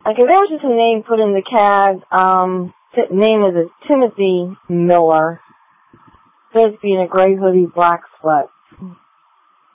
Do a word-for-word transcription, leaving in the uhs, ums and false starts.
Okay, that was just a name put in the C A D. Um, the name is Timothy Miller. Supposed to be in a gray hoodie, black sweat.